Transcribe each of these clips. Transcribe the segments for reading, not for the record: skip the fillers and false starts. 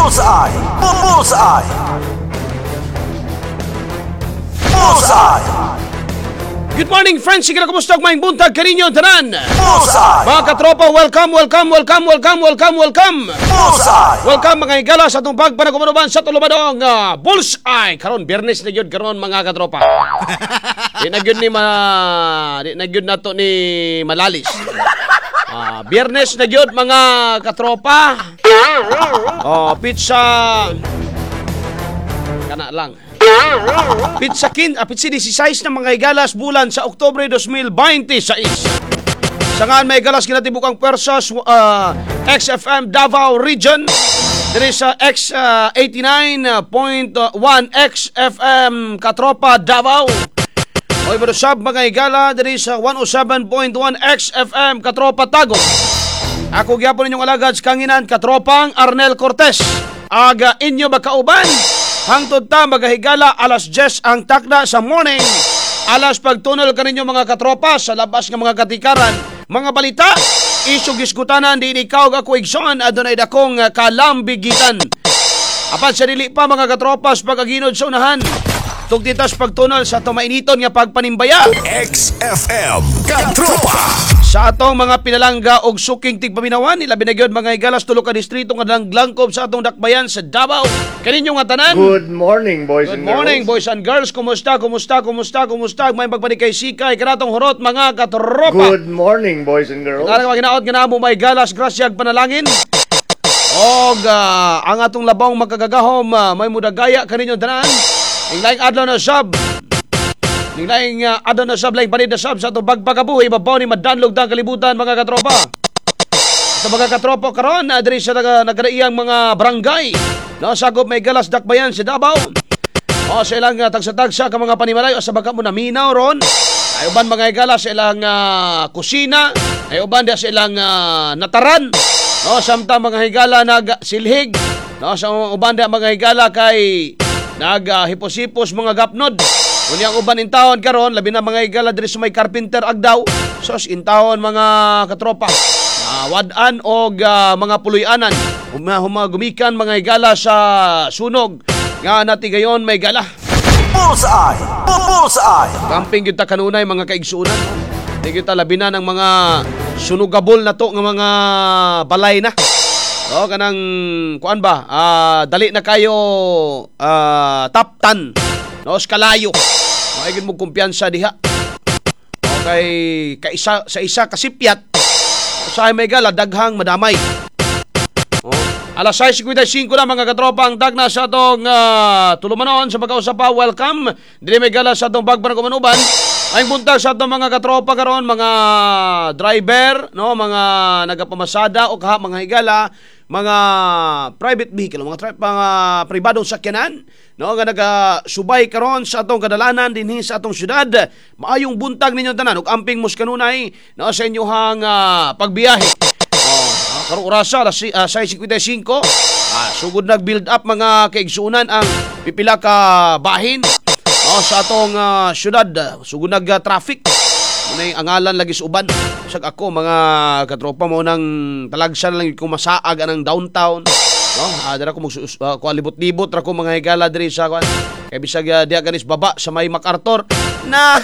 Bullseye! Bullseye! Bullseye! Good morning, friends. Sige na kumusta ang buntag kaninyo tanan. Bullseye! Mga katropa, welcome. Bullseye! Welcome mga higala sa itong pagpanagumanuban sa Tulumadong Bullseye. Karon, Biyernes na yun karon mga katropa. Di na yun na to ni Malalis. Biyernes na yun mga katropa. Pizza. Kana lang. Pizza 16 na mga higalas bulan sa Oktubre 2026. Sangaan may higalas kinatibukang pwersa XFM Davao Region. Diri sa X89.1 XFM Katropa Davao. Oy barusab mga higala diri sa 107.1 XFM Katropa Tagum. Ako gyapon ninyong alagad sa kanginan Katropang Arnel Cortez. Aga inyo makauban. Hangtod ta magahigala alas 10 ang takda sa morning. Alas pagtunol kaninyo mga katropa sa labas ng mga katikaran. Mga balita, isog iskutanan din ikaw ako igsoon adunay dakong kalambigitan. Apan sa dili pa mga katropas pagaginod sa unahan. Tugtitas pagtunol sa tumainiton nga pagpanimbaya. XFM Katropa! Sa atong mga pinalangga og suking tigpaminawan, nila binagyon mga higalas tulo ka distrito nga langlangkob sa atong dakbayan sa Davao. Kaninyo nga tanan. Good morning, boys and girls. Good morning, boys and girls. Kumusta? May pagbalik kay Sikay, kanatong horot mga katropa. Good morning, boys and girls. Kaya ginaot nga na mo may galas, grasyag panalangin. Og ang atong labang magkagagahom, may mudagaya kaninyo tanan. Inglaing adlaw na sab. Inglaing adlaw na sab, laing panid na sab sa itong bagpagabuhi, babaw ni madanlog na kalibutan mga katropa. Sa mga katropa karon, diri sa nagkaraiyang mga barangay. Nasagop may galas dakbayan si Davao. Sa ilang tagsa-tagsa ka mga panimalay, o sa baka mo naminaw ron. Ay uban mga galas sa ilang kusina. Ay uban sa ilang nataran. Samtang mga higala nagsilhig. Sa uban mga higala kay nag-hiposipos mga gapnod. Unyang uban intawon karon labi na mga higala diri sa may carpenter agdaw. Sos intawon mga katropa. Wadan og mga puloy-anan. Gumikan mga higala sa sunog. Nga natigayon may gala. Bullseye! Bullseye! Camping kita kanunay mga kaigsuunan. Di kita labi na ng mga sunugabol na to ng mga balay na. Kanang kuan ba? Dali na kayo taptan. Skalayo. Maigin mo kumpiyansa diha. Okay, sa isa kasipyat. Sa may gala daghang madamay. Alas 6:55 na mga katropa ang dagna sa atong tulumanon sa pagkausapa. Welcome. Dili may gala sa atong bagpanagumanuban. Ay buntag sa atong mga katropa karon, mga driver, mga nagapamasada o mga higala, mga private vehicle, mga pribadong sakyanan, nga nagasubay karon sa atong kadalanan dinhi sa atong syudad. Maayong buntag ninyo tanan ug amping mus kanunay sa inyohang pagbiyahe. Karong orasa alas 6:55, sugod nag-build up mga kaigsuunan ang pipila ka bahin sa atong syudad. Sugod nag-traffic. Munay angalan lagi sa uban. Sag ako mga katropa mo nang talagsan lang ko masaag anang downtown. Dira ko libot-libot ra ko mga higala diri sa kwan. Kay bisag diha ganis baba sa may MacArthur na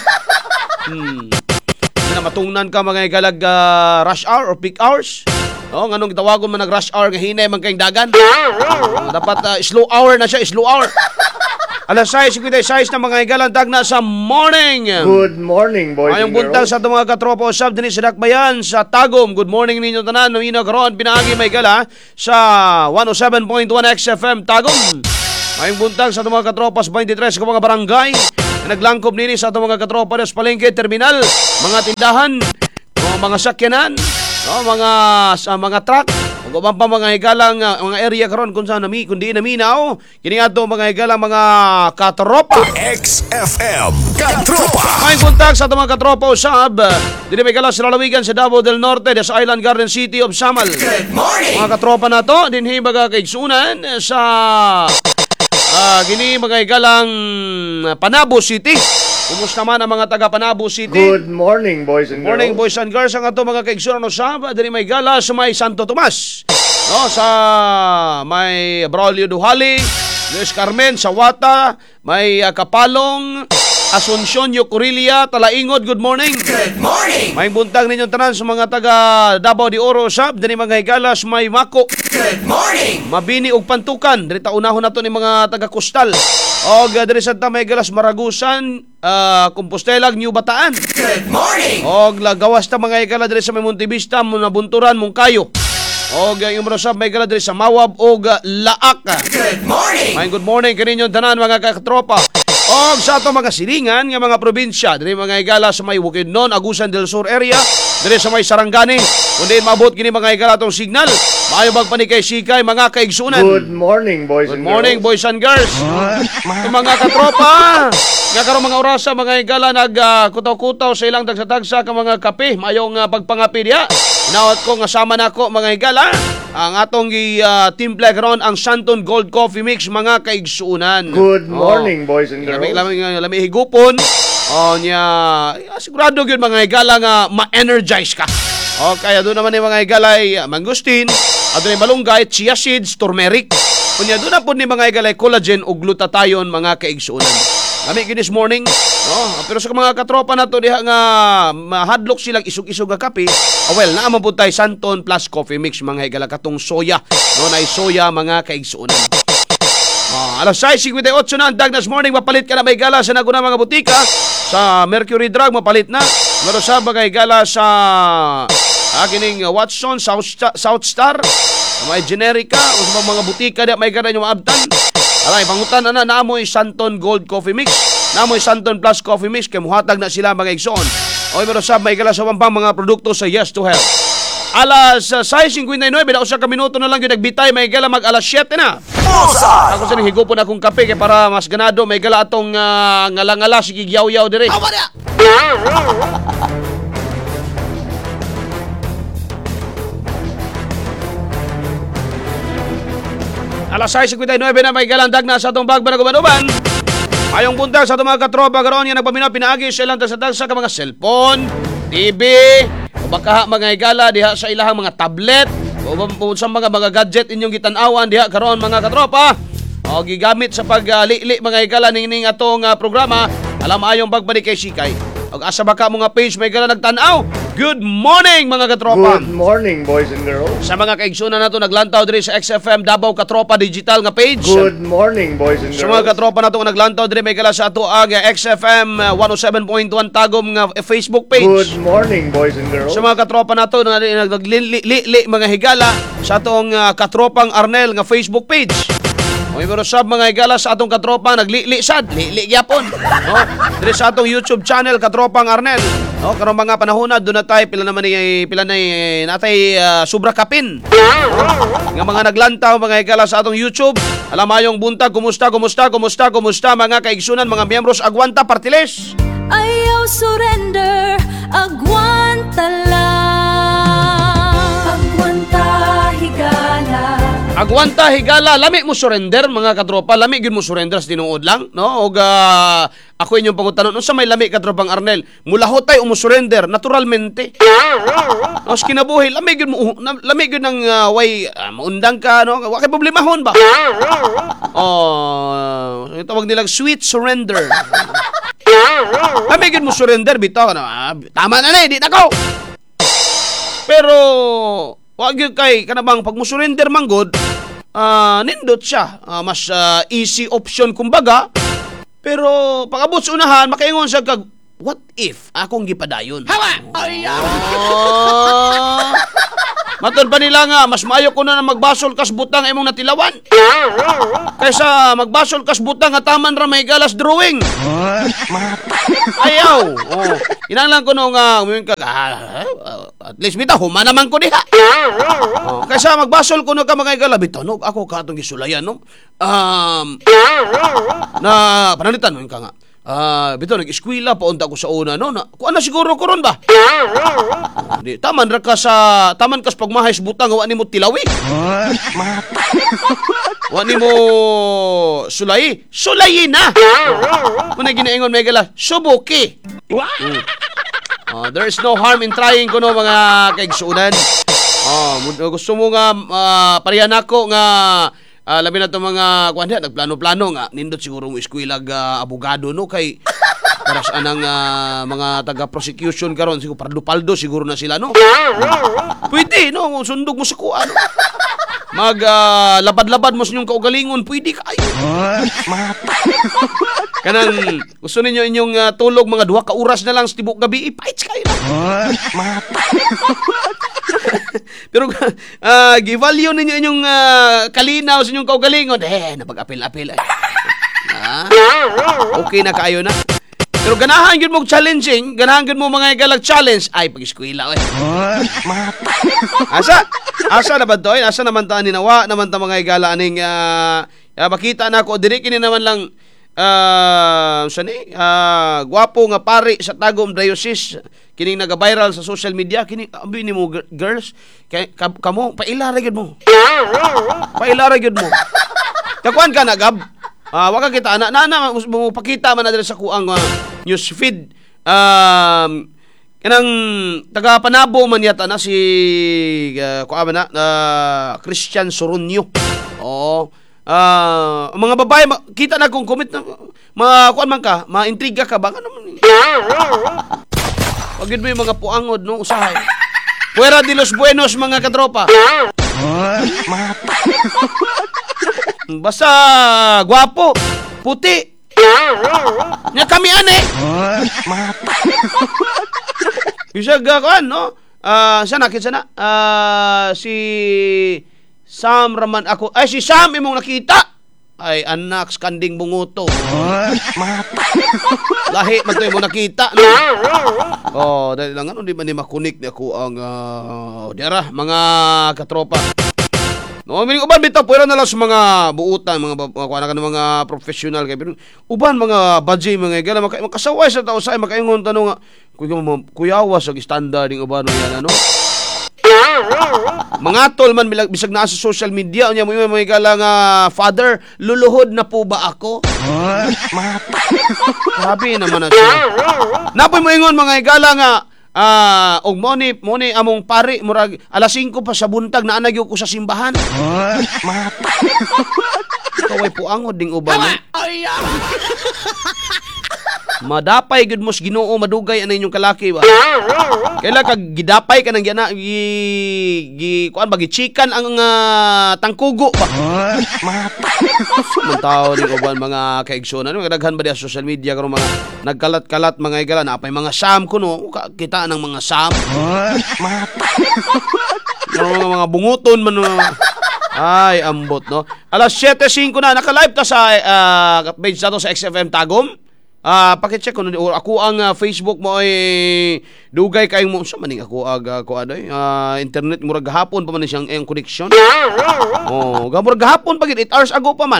na matungnan ka mga higalag rush hour or peak hours. Nganong tawagon man nag-rush hour nga hinay man kayong dagan. Dapat slow hour na siya, slow hour. Alas 6:56 na mga higalang tagna sa morning. Good morning, boys Ayong and girls. buntag sa itong mga katropa usab din sa dakbayan sa Tagum. Good morning ninyo tanan. Nomino karon pinaagi may gala sa 107.1 XFM Tagum. Ayong buntag sa itong mga katropa sa 23 ka mga barangay. Naglangkob nini sa itong mga katropa sa palengke, terminal, mga tindahan, mga sakyanan, mga truck, ug uban pa mga higalang mga area karon kung saan kundi naminaw kini adto mga higalang mga katropa. XFM Katropa! May kontak sa mga katropa usab dili may galas sa lalawigan sa Davao del Norte sa Island Garden City of Samal. Good morning! Mga katropa na to dinhi baga kaigsunan sa Gini mga igalang Panabo City. Kumusta man ang mga taga Panabo City? Good morning, boys and Morning, girls. boys and girls. Ang ato mga kaigsunan no Saba, diri may gala sa may Santo Tomas. No, sa may Braulio Duhali, Luis Carmen, Sawata, may Kapalong, Asuncion, Yocurillia, Talaingod. Good morning. Good morning. May buntag ninyong tanan sa mga taga Davao de Oro Sab, diri mga higalas may Mako, Good morning. Mabini ug Pantukan, diri taunahon nato ni mga taga Coastal. Og diri sa may galas Maragusan, Compostela, New Bataan. Good morning. Og lagawas ta mga higala diri sa may Montevista, Nabunturan, Mungkayo. Og yung mga sab may higala diri sa Mawab og Laak. Good morning. May good morning kaninyo tanan mga katropa. Og sa ato mga silingan nga mga probinsya, diri mga higala sa may Bukidnon, Agusan del Sur area, diri sa may Sarangani, kundi maabot kini mga higala tong signal. Maayo bang panikay sikay mga kaigsunan. Good morning, boys Good and morning, girls. boys and girls. Ito mga katropa. Nga karong mga orasa, mga higala nagkutaw-kutaw sa ilang tagsa-tagsa ka mga kape. Mayong pagpangapi diya. Inawat ko nga sama na ko mga higala. Ang atong timpla karon ang Santon Gold Coffee Mix mga kaigsunan. Good morning, boys and girls. Lami higupon. Sigurado yun mga higala nga ma-energize ka. Kaya doon naman yung mga higalay mangustin, at doon yung malunggay, chia seeds, turmeric. Kunya doon na po ni mga higalay collagen o glutathione mga kaigsunan. Lami this morning, no? Pero sa mga katropa na to diha nga mahadlok silang isog-isog nga kape, naamang po tayo Santon plus coffee mix mga higala katong soya, no? Na soya mga kaigsunan. Alas 6:58 na ang dag this morning, mapalit ka na may gala sa naguna mga butika. Sa Mercury Drug mapalit na. Meron sa mga gala sa kining Watson, South Star, may Generica, o sa mga butika na may gana yung maabtan. Alay, pangutan na naamoy Santon Gold Coffee Mix, naamoy Santon Plus Coffee Mix, kaya muhatag na sila mga igsoon. O meron sa may gala sa pampang mga produkto sa Yes to Health. Alas 6:59, daw sa minuto na lang yung nagbitay, may gala mag alas 7 na. Bullseye. Ako sa higupon akong kape kay para mas ganado, may gala atong ngala-ngala, sige yaw-yaw dire. Alas 6:59 na may galandag na sa atong bagbara gumanuban. Ayong buntag sa atong mga katropa karon nga nagpaminaw pinaagi sa ilang tagsa-tagsa ka mga cellphone, TV, o baka mga higala diha sa ilahang mga tablet, o sa mga gadget inyong gitan-awan diha karon mga katropa. O gigamit sa paglili mga higala ning atong programa. Alam ayong pagbalik kay Sikay. Og asa ba ka mga page may gala nagtan-aw? Good morning mga katropa. Good morning, boys and girls. Sa mga kaigsunan nato naglantaw diri sa XFM Davao Katropa Digital nga page. Good morning, boys and Sa mga girls. katropa nato nga naglantaw diri may gala sa ato ang XFM 107.1 Tagom nga Facebook page. Good morning, boys and girls. Sa mga katropa nato na naglili mga higala sa atong katropang Arnel nga Facebook page. O pero sab mga higala sa atong katropa naglili sad, lili gyapon. No? Diri sa atong YouTube channel Katropang Arnel. No, karong mga panahon na doon na tayo pila na natay sobra kapin. Nga mga naglantaw mga higala sa atong YouTube. Alam ayong buntag, kumusta mga kaigsunan, mga miyembros Agwanta Partiles. Ayaw surrender, agwanta lang. Agwanta higala. Agwanta higala, lami mo surrender mga katropa, lami gyud mo surrender sa tinuod lang, no? Og ako inyong pangutanon, unsa may lami katropang Arnel? Mulahot tay mo surrender naturalmente. Os kinabuhi, lami gyud nang way maundang ka, no? Wa kay problemahon ba? Tawag nilang sweet surrender. Lami gyud mo surrender bitaw na. Tama na di nako. Pero wag yun kay kanabang pag mo surrender manggod, nindot siya. Mas easy option kumbaga. Pero pag abot sa unahan, makaingon siya kag, what if akong gipadayon? Hawa! Matod pa nila nga, mas maayo ko na magbasol kas butang imong natilawan. Kaysa magbasol kas butang nga taman ra may galas drawing. Ayaw. Inanglan ko nung at least bitaw human naman ko diha. Kaysa magbasol ko no ka mga gala bitaw ako katong gisulayan no. Na panalitan mo ka nga. bitaw nag-eskwela paunta ko sa una no. Kuan na siguro ko ron ba? Di taman ra ka sa pagmahis butang wa nimo tilawi. Wa nimo sulayi na. Muna ginaingon may gala, subuki. There is no harm in trying kuno mga kaigsuunan. Gusto mo nga parehan ako nga labi na itong mga kuwan nagplano-plano nga nindot siguro mo eskwela abogado no kay para sa anang mga taga-prosecution karon siguro paldo siguro na sila no. Pwede no sundog mo sa kuan. Mag labad-labad mo sa inyong kaugalingon pwede kayo. Kanang gusto ninyo inyong tulog mga 2 ka oras na lang sa tibok gabi ipaits kayo na. Pero gi-value ninyo inyong kalinaw sa inyong kaugalingon. Napag-apil-apil. Okay na kayo na. Pero ganahan yun mo challenging, ganahan yun mo mga galag challenge. Ay, pag-eskwela. Asa na ba to? Asa naman ta ninawa, naman ta mga igala aning makita na ako. Diri kini naman lang gwapo nga pari sa Tagum Diocese kining naga-viral sa social media kining ambi nimo girls kamo pailara gyud mo kakuan ka na gab wa ka kita na mo pakita man na diri sa kuang news feed kanang taga Panabo man yata na si kuan na Christian Sorunyo mga babae kita na kung commit na kuan man ka maintriga ka ba ano man wag mo yung mga puangod no usahay fuera de los buenos mga katropa basta gwapo puti nya kami ane bisa kuan no sana si Sam raman ako. Ay, si Sam imong nakita. Ay, anak, skanding bunguto. Lahi man to imong nakita. No? Dahil lang ano, di man ni makunik ni ako ang diara, mga katropa. No, mining uban bitaw pwera na lang sa mga buutan, mga professional kay pero uban mga badge mga gala makasaway sa tao sa makaingon tanong nga kuyawas sa standard ning uban yan ano. Mga tol man bisag na sa social media unya mo mga gala nga father luluhod na po ba ako? Sabi naman na siya. Napoy mo ingon mga igala nga og mo ni among pari murag alas 5 pa sa buntag na anagyo ko sa simbahan. Kaway puangod ding uban. Madapay gud mos Ginoo madugay ana inyong kalaki ba. Kaila kag gidapay ka nang giana kuan ba gichikan ang tangkugo ba. Mga tao ning uban mga kaigsoon ano daghan ba di sa social media karon mga nagkalat-kalat mga igala na apay mga sam kuno kita ng mga sam. Mga bunguton man ay ambot no. Alas 7:05 na naka-live ta sa page nato sa XFM Tagum. Paki-check ko ako ang Facebook mo ay dugay kayong mo sa maning ako internet murag gahapon pa man siyang connection. Gamur gahapon pagid 8 hours ago pa man.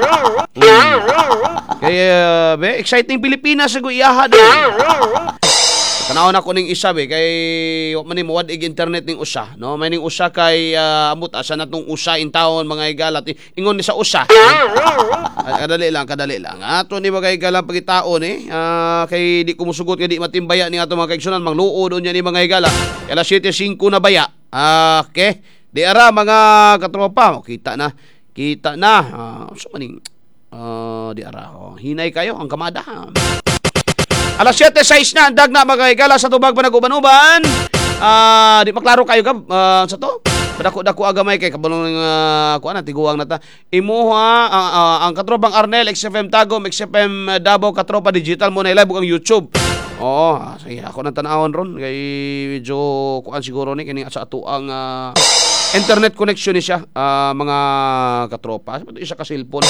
Kaya exciting Pilipinas sa iyaha Tanaw na ko ning isa kay wa man ni mowadig internet ning usa no may ning usa kay amot asa natong usa in taon mga igalat ingon ni sa usa kadali lang ato ni mga igalat pagitaon kay di ko musugot kay di matimbaya ni ato mga kaigsunan mangluod unya ni mga igalat kala 7:05 na baya okay di ara mga katropa kita na so maning di ara hinay kayo ang kamada Alas 7:06 na, andag na mga igala sa tubag pa nag-uban-uban. Di maklaro kayo ka sa to. Padako-dako agamay kay kabalong kuan tiguang nata. Imuha ang katropang Arnel XFM Tagum, XFM Davao Katropa Digital mo na live ang YouTube. Sige ako nang tanawon ron kay medyo kuan siguro ni kini sa ato ang internet connection ni siya mga katropa. Isa ka cellphone.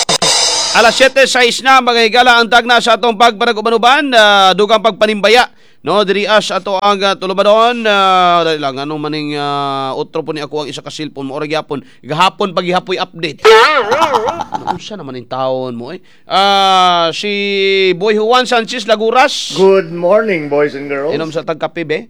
Alas 7:06 na mga igala ang tag na sa atong pagpanag-uban-uban dugang pagpanimbaya No, diri as ato ang tulubadon. Dali lang anong maning utro po ni ako ang isa ka cellphone mo ora gyapon. Gahapon paghihapoy update. Ano siya naman yung taon mo eh. Si Boy Juan Sanchez Laguras. Good morning, boys and girls. Inom sa tagkape be.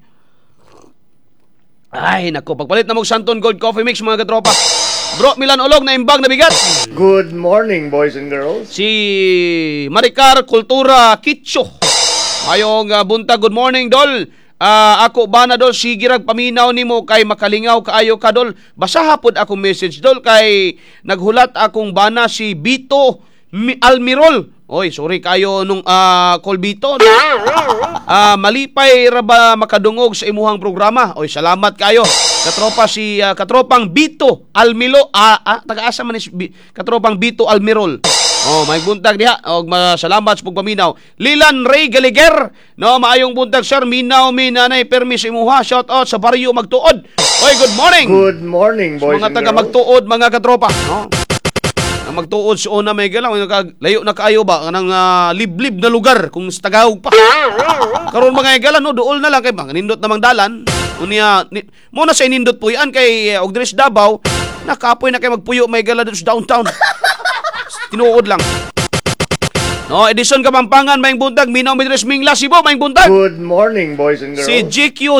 Ay, nako, pagpalit na mong Santon Gold Coffee Mix mga katropa. Bro, Milan Olog na imbag na bigat. Good morning, boys and girls. Si Maricar Kultura Kitcho. Ayong buntag, good morning, Dol. Ako ba na, Dol, sigirag paminaw nimo kay makalingaw kaayo ka, Dol. Basaha pod akong message, Dol, kay naghulat akong bana si Bito Almirol. Oy, sorry kayo nung Colbito. Malipay ra ba makadungog sa imuhang programa? Oy, salamat kayo. Katropa si katropang Bito Almilo. Taga-asa man ni katropang Bito Almirol. Oh, may buntag diha. Og salamat sa pagpaminaw. Lilan Ray Galiger. No, maayong buntag sir. Minaw mi nanay permi sa imuha. Shout out sa baryo Magtuod. Oy, good morning. Good morning, boys Mga and taga girls. Magtuod, mga katropa. No? Magtuod sa una may galang layo na kaayo ba kanang liblib na lugar kung sa Tagaog pa karon mga igalan no duol na lang kay bang nindot namang dalan unya mo na sa nindot po yan kay og diri sa Davao nakapoy na kay magpuyo may galan sa downtown tinuod lang no Edison Kapampangan maing buntag minaw midres Mingla Cebu maing buntag Good morning, boys and girls. si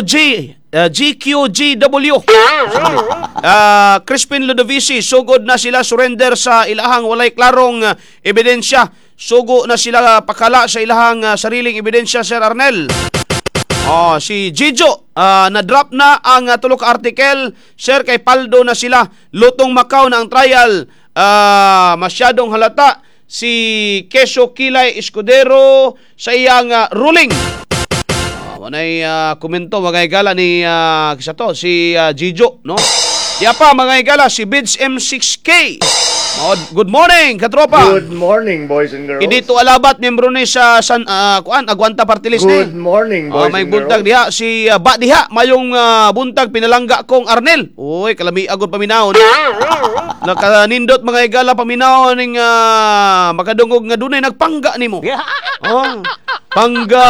GQGW Crispin Ludovici sugod na sila surrender sa ilahang walay klarong ebidensya sugo na sila pakala sa ilahang sariling ebidensya Sir Arnel. Si Jijo na-drop na ang tulo ka article Sir kay paldo na sila lutong Macau na ang trial masyadong halata si Keso Kilay Escudero sa iyang ruling. Wanay komento mga igala ni kisa to si Jijo no. Kaya pa mga igala si Bids M6K. Good morning katropa. Good morning, boys and girls. Idito alabat membro ni sa Aguanta Party List ni. Good morning, boys may and buntag girls. diha si Ba diha mayong buntag pinalangga kong Arnel. Uy kalami agud paminahon. Nakanindot mga igala paminahon ning makadungog nga dunay nagpangga nimo. Pangga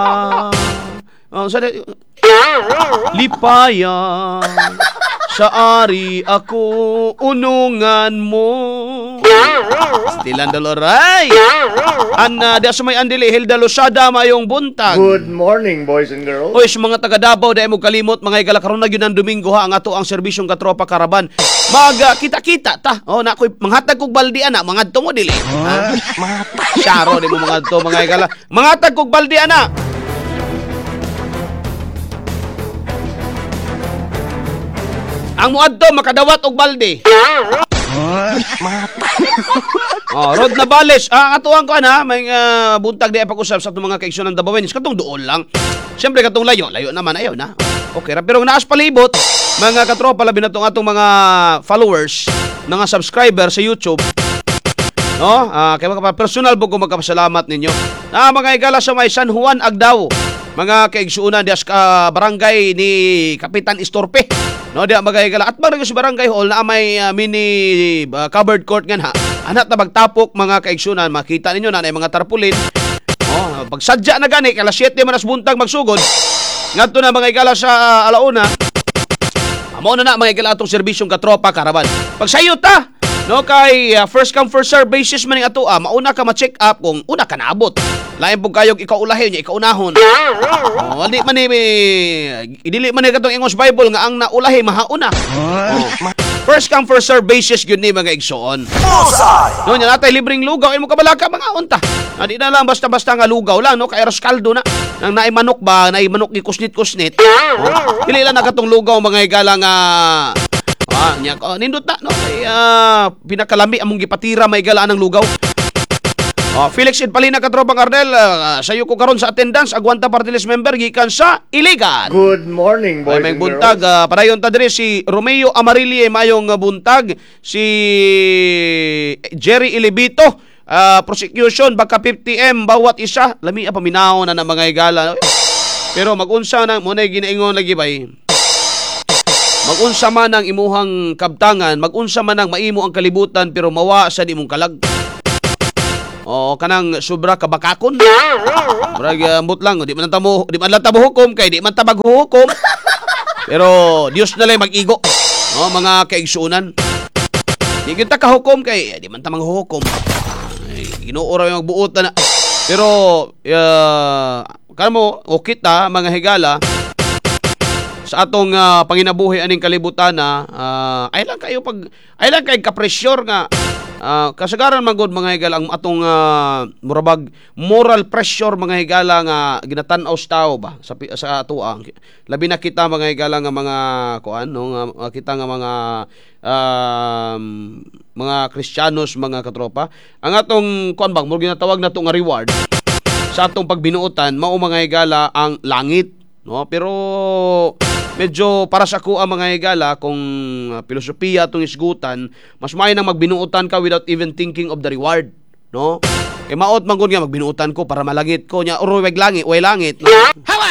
lipaya sa ari ako unungan mo. Stilan doloray. Di asumay andili Hilda Losada mayong buntag. Good morning, boys and girls. Oy, sa mga taga Davao dai mo kalimot mga igala karon na gyud ang Domingo ha ang ato ang serbisyong katropa karaban. Kita-kita ta. Na koy manghatag kog baldi ana mangadto mo dili. Syaro di mo mangadto mga igala. Manghatag kog baldi ana. Ang muadto makadawat og balde. Rod na Bales. Atuang ko ana, may buntag di pag-usap sa itong mga kaigsunan Dabawenis. Katong doon lang. Siyempre katong layo naman ayaw na. Okay ra pero naas palibot mga katropa labi na atong mga followers, mga subscriber sa YouTube. No? Kaya mga personal po ko magkapasalamat ninyo. Mga igala sa may San Juan Agdao. Mga kaigsunan dias ka barangay ni Kapitan Istorpe. No, dia magayagala at barangay sa barangay hall na may mini covered court ngan ha. Anak na magtapok mga kaigsunan, makita ninyo na mga tarpulin. Pag sadya na gani alas 7 manas buntag magsugod. Ngadto na mga igala sa alauna. Amo na mga igala atong serbisyong katropa karaban. Pag sayot ta, no kay first come first serve basis man ning ato mauna ka ma-check up kung una ka naabot. Lain pug kayog ikaw ulahin nya ikaw unahon. Wali man ni idili man ni katong English Bible nga ang naulahi mahauna. First come first serve basis gyud ni mga igsoon. No nya natay libreng lugaw imo kabalaka mga unta. Di na lang basta-basta nga lugaw lang no kay raskaldo na. Nang naay manok ba, naay manok ni kusnit-kusnit. Dili lang na katong lugaw mga igala nga nindot na no kay pinakalami among gipatira may gala ng lugaw. Felix Edpalina katropang Arnel, sayo ko karon sa attendance Aguanta Party List member gikan sa Iligan. Good morning, boys may and buntag girls. padayon ta diri si Romeo Amarilli mayong buntag, si Jerry Ilibito prosecution baka 50M bawat isa lami paminaw na mga igala. Pero magunsa nang mo na ginaingon lagi bay. Magunsa man ang imuhang kabtangan, magunsa man ang maimo ang kalibutan pero mawa sa imong kalag. O kanang sobra ka bakakon. Murag ambot lang, di man lang tamo hukom kay di man ta maghuhukom. Pero Dios na lang mag-igo. O mga kaigsuunan. Di kita kahukom kay di man ta manghuhukom. Ginoo ra yung magbuot na. Pero kanamo o kita mga higala sa atong panginabuhi aning kalibutan na ay lang kay ka-pressure nga kasagaran man gud mga higala ang atong murabag moral pressure mga higala nga ginatan-aw sa tao ba sa ato labi na kita mga higala nga mga kuan no nga kita nga mga Kristiyanos mga katropa ang atong kuan bang mo ginatawag nato nga reward sa atong pagbinuotan mao mga higala ang langit no pero medyo para sa ako ang mga higala kung filosofiya atong isgutan mas maayo nang magbinuotan ka without even thinking of the reward no kay maot man gud nga magbinuotan ko para malangit ko nya oro way langit no? Hawa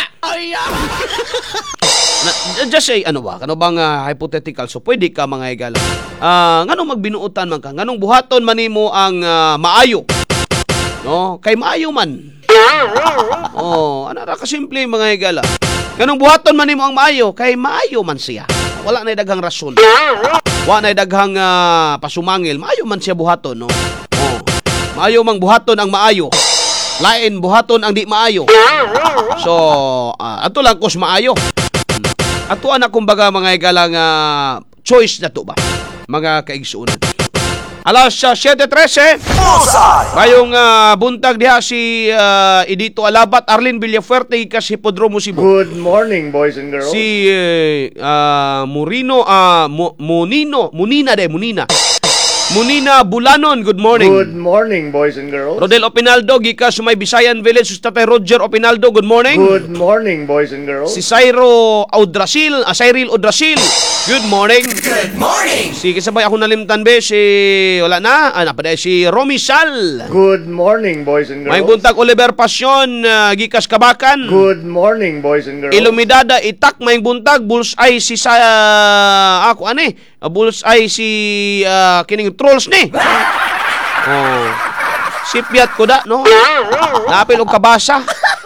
just say ano bang hypothetical so pwede ka mga higala nganong magbinuotan man ka nganong buhaton man nimo ang maayo no kay maayo man ana ra ka simple mga higala kanong buhaton man nimo ang maayo kay maayo man siya wala na daghang rason wala na daghang pasumangil maayo man siya buhaton no maayo mang buhaton ang maayo lain buhaton ang di maayo so ato lang kos maayo ato ana kumbaga mga higala nga choice na to ba mga kaigsuonan. Alas 7:13. Mayong buntag diha si Edito Alabat, Arlene Villafuerte ikas Hipodromo Cebu. Good morning, boys and girls. Si Munina Bulanon, good morning. Good morning, boys and girls. Rodel Opinaldo gikas Sumay Bisayan Village, Tatay Roger Opinaldo, good morning. Good morning, boys and girls. Si Cyril Odrasil, good morning. Good morning. Si kasabay ako nalimtan be si wala na pa si Romy Sal. Good morning, boys and girls. May buntag Oliver Pasyon gikas Kabakan. Good morning, boys and girls. Ilumidada Itak may buntag bullseye si bullseye si kining trolls ni. Sipiat ko da no. Napil og kabasa.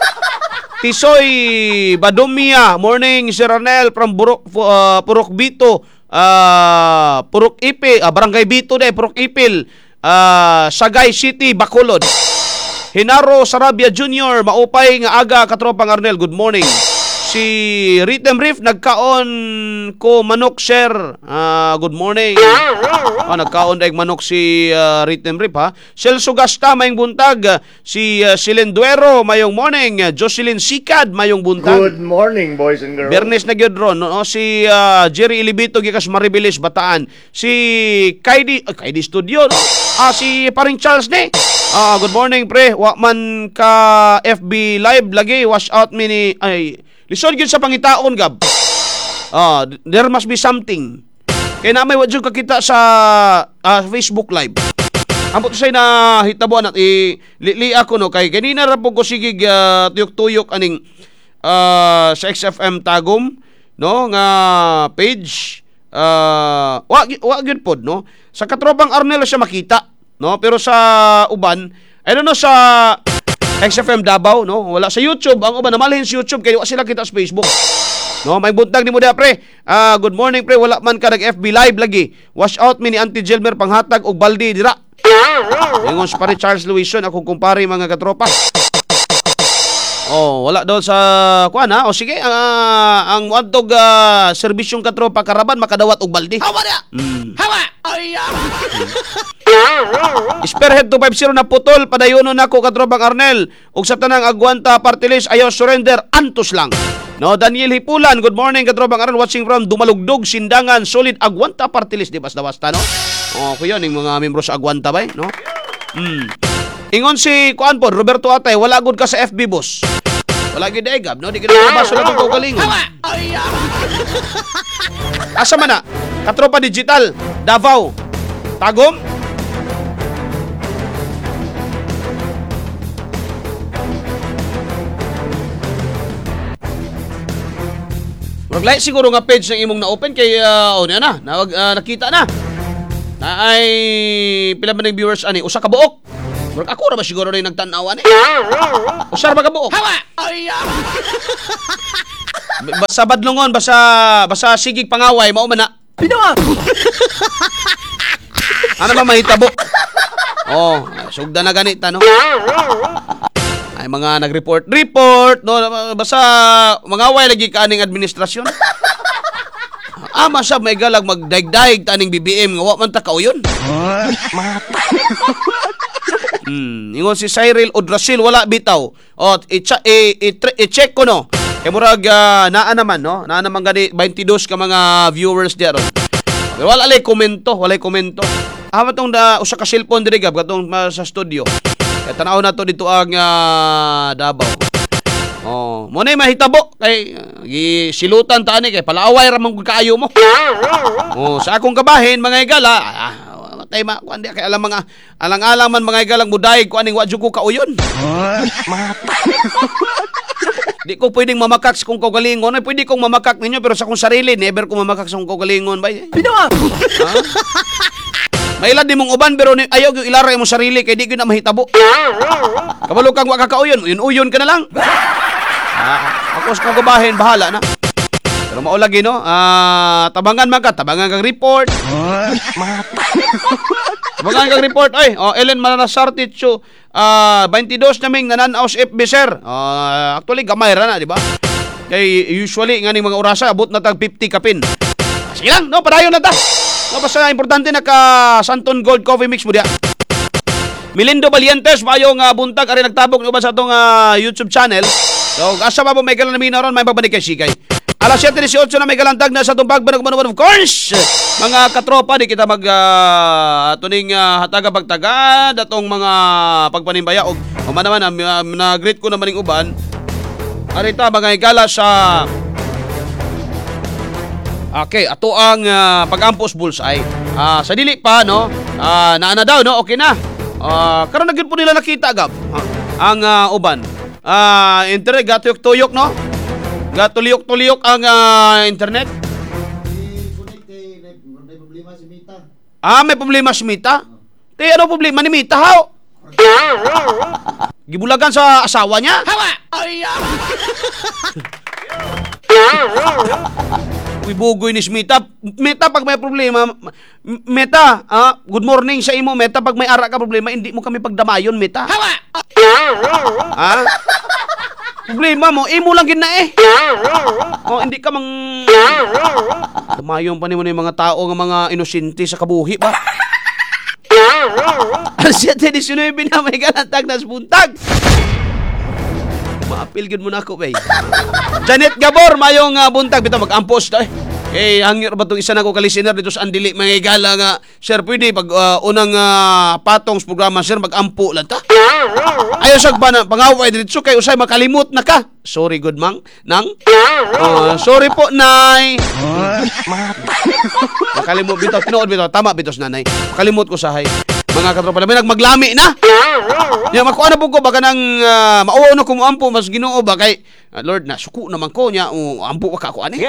Tisoy Badomia, morning Sir Ranel from Purok Bito, Purok Ipil, Barangay Bito Purok Ipil, Sagay City, Bacolod. Hinaro Sarabia Jr., maupay nga aga katropang Arnel, good morning. Si Rhythm Riff, nagkaon ko manok sir, good morning. Nagkaon daig manok si Rhythm Riff ha. Celso Gasta mayong buntag, si Silenduero mayong morning, Jocelyn Sikad mayong buntag. Good morning, boys and girls. Bernes na gyud ron no? Si Jerry Ilibito gikas Maribilis Bataan. Si Kaidi Studio no? Si paring Charles ni. Good morning pre. Wa man ka FB live lagi wash out mini lisod gyud sa pangitaon gab. There must be something. Kaya na may wadyo kakita sa Facebook live. Ambot say na hitabo na li ako no kay kanina ra po ko sige tuyok-tuyok aning sa XFM Tagum no nga page wa gyud pod no. Sa katropang Arnel siya makita no pero sa uban I don't know sa XFM Davao no wala sa YouTube ang uban namalhin sa YouTube kay wa sila kita sa Facebook no may buntag nimo dia pre good morning pre wala man ka nag FB live lagi wash out mi ni Auntie Jelmer panghatag og baldi dira ingon sa pare Charles Luison akong kumpare mga katropa wala daw sa kuan ha sige ang muadtog serbisyong katropa karaban makadawat og baldi hawa dia hawa Spearhead 250 na putol padayonon nako katrobang Arnel ug sa tanang agwanta party list ayaw surrender antos lang no. Daniel Hipulan, good morning katrobang Arnel watching from Dumalugdog Sindangan solid agwanta party list di basta-basta no kuya ning mga membro sa agwanta bay no ingon si kuan po Roberto Atay wala gud ka sa FB boss wala gid gab no di gid ka baso lang ko kalingon asa man na katropa digital Davao Tagum Maglay siguro nga page ng imong na-open kay nakita na ay pila man ng viewers ani usa ka buok Murag ako ra ba siguro rin nagtanawan eh. Usar ba ka buok? Hawa! Basta badlongon, basta sigig pangaway, mao man na. Ano ba mahitabo? Oh, sugda na ganita, no? Ay, mga nag-report, no? Basta mangaway lagi ka aning administrasyon. Ama siya, may galag magdaig-daig taning BBM, nga wa man ta kauyon. Ingon si Cyril Odrasil, wala bitaw. O, i-check ko, no? Kaya murag, naa naman, no? Naa naman gani 22 ka mga viewers diya ron. Pero walay komento. Ama tong usa ka cellphone diri gab katong sa studio. Kaya tanaw na to dito ang Davao. Oh, mo nay mahitabo kay silutan ta ani kay palaaway ra man kaayo mo. Oh, sa akong kabahin mga igala, matay ma kuan di kay alang-alang man mga igalang mudaig ko aning wa jud ko kauyon. Di ko pwedeng mamakak sa kong kaugalingon. Ay, pwede kong mamakak ninyo, pero sa akong sarili, never ko mamakak sa kong kaugalingon. Binawa! Mailad di mong uban, pero ayaw yung ilaray mong sarili, kaya di ko na mahitabo. Kabalo kang wakakauyon, uyon ka na lang. Ako sa kong gabahin, bahala na. Pero maulagi, no? Tabangan kang report. Tabangan kang report. Ay, Ellen Mananasarte, 22 naming nananaos FB, sir. Actually, gamay ra na, di ba? Kay usually, nga mga orasa, abot na tag 50 kapin. Sige lang, no? Padayon na ta. No, basta importante na ka Santon Gold Coffee Mix mo diya. Melindo Valientes, mayong buntag, ari nagtabok nyo ba sa itong YouTube channel. So, asa ba po may galang namin na ron, may babalik kay Sikay. Alas 7:18 na may galantag na sa itong pagbanag of course. Mga katropa, di kita tuning hataga pagtagad atong mga pagpanimbaya. O naman, na-greet ko naman yung uban. Arita, mga igala sa... Okay, ato ang pag-ampos bullseye. Sa dili pa, no? Naana daw, no? Okay na. Karon na po nila nakita, Gab. Ang uban. Internet, gatuyok-tuyok, no? Gatuliyok-tuliyok ang internet. May problema si Mita. May problema si Mita? Ano problema ni Mita, how? Gibulagan sa asawa niya? Hawa! Bugoy ni Mita. Mita, pag may problema, Mita, good morning sa imo, Mita, pag may ara ka problema, hindi mo kami pagdamayon, Mita. Hawa! Problema mo, imo lang gina eh. Hindi ka mang... Damayon pa ni mo na yung mga tao ng mga inosente sa kabuhi ba? Ang 7-19 na may galantag na buntag. Maapilgin mo na ako, bay. Janet Gabor, mayong buntag. Bito, mag-ampos to eh. Hangyo ba itong isa na ko kalistener dito sa Andili. Mga igala nga, sir, pwede pag unang patong sa programa, sir, mag-ampo lang ta. Ayaw sag ba na pangaway dito kay usay makalimot na ka. Sorry, good mang. Sorry po, nay. Makalimot bitaw, tinuod bitaw. Tama bitaw sa nanay. Makalimot ko sahay. Mga katropa namin, nagmaglami na. Niya, makuha na po ko, baka nang mauuno kung ampo, mas ginoo ba kay, Lord, na suku naman ko niya, ampo ka ako, ani?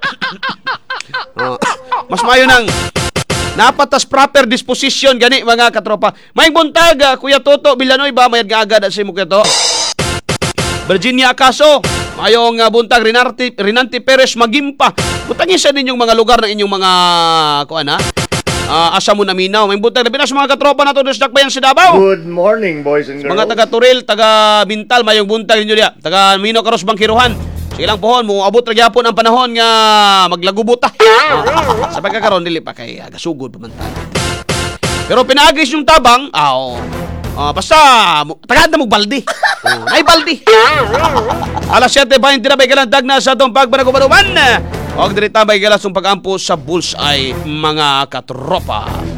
Mas mayo nang napatas proper disposition, gani, mga katropa. May buntag, Kuya Toto Villanoy ba, mayad nga agad sa imo kato. Virginia Acaso, mayong buntag, Rinanti Perez Magimpa. Butangin sa ninyong mga lugar ng inyong mga, kuan ha? Asa mo naminaw. May buntag na pinas mga katropa na to sa Dakbayan sa Davao. Good morning, boys and girls. Mga taga Turil, taga Bintal, mayong buntag ninyo diya. Taga Mino Caros Bangkiruhan. Sige lang pohon, mo abot ra gyapon ang panahon nga maglagubuta. Sa pagkakaroon dili pa kay gasugod pamantan. Pero pinagis yung tabang, basta tagad na mo baldi. Ay baldi. Alas 7:20 na may galantag na sa itong pagbanag-uban. Huwag diri tambay galas yung pag-ampo sa bullseye, mga katropa.